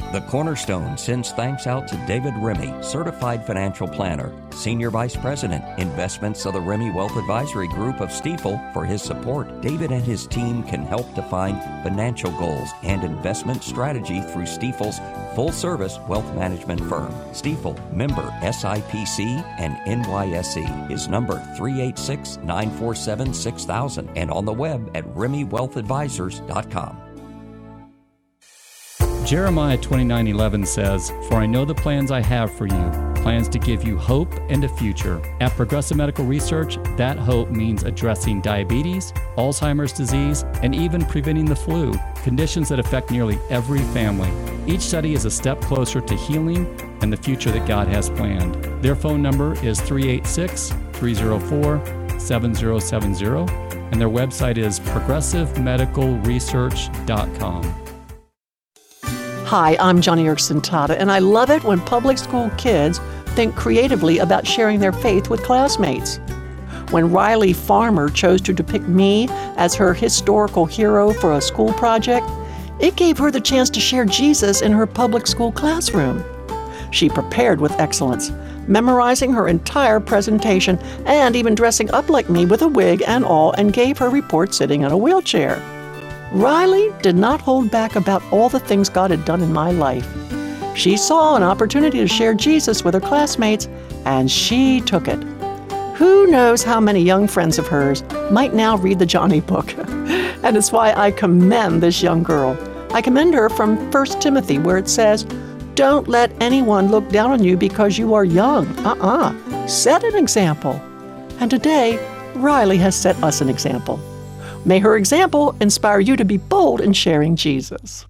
The Cornerstone sends thanks out to David Remy, Certified Financial Planner, Senior Vice President, Investments of the Remy Wealth Advisory Group of Stifel, for his support. David and his team can help define financial goals and investment strategy through Stifel's full-service wealth management firm. Stifel, member SIPC and NYSE. His number 386-947-6000 and on the web at RemyWealthAdvisors.com. Jeremiah 29:11 says, "For I know the plans I have for you, plans to give you hope and a future." At Progressive Medical Research, that hope means addressing diabetes, Alzheimer's disease, and even preventing the flu, conditions that affect nearly every family. Each study is a step closer to healing and the future that God has planned. Their phone number is 386-304-7070, and their website is progressivemedicalresearch.com. Hi, I'm Johnny Erickson Tata, and I love it when public school kids think creatively about sharing their faith with classmates. When Riley Farmer chose to depict me as her historical hero for a school project, it gave her the chance to share Jesus in her public school classroom. She prepared with excellence, memorizing her entire presentation and even dressing up like me with a wig and all, and gave her report sitting in a wheelchair. Riley did not hold back about all the things God had done in my life. She saw an opportunity to share Jesus with her classmates, and she took it. Who knows how many young friends of hers might now read the Johnny book. And it's why I commend this young girl. I commend her from 1 Timothy, where it says, "Don't let anyone look down on you because you are young. Set an example." And today, Riley has set us an example. May her example inspire you to be bold in sharing Jesus.